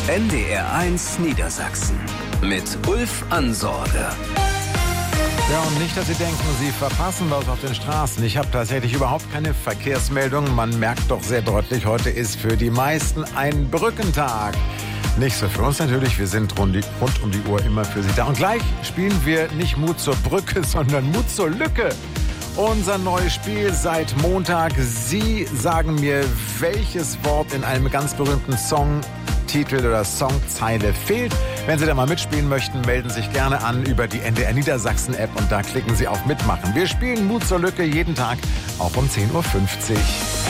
NDR1 Niedersachsen mit Ulf Ansorge. Ja, und nicht, dass Sie denken, Sie verpassen was auf den Straßen. Ich habe tatsächlich überhaupt keine Verkehrsmeldungen. Man merkt doch sehr deutlich, heute ist für die meisten ein Brückentag. Nicht so für uns natürlich, wir sind rund um die Uhr immer für Sie da. Und gleich spielen wir nicht Mut zur Brücke, sondern Mut zur Lücke. Unser neues Spiel seit Montag. Sie sagen mir, welches Wort in einem ganz berühmten Songtitel oder Songzeile fehlt. Wenn Sie da mal mitspielen möchten, melden Sie sich gerne an über die NDR Niedersachsen App und da klicken Sie auf Mitmachen. Wir spielen Mut zur Lücke jeden Tag, auch um 10.50 Uhr.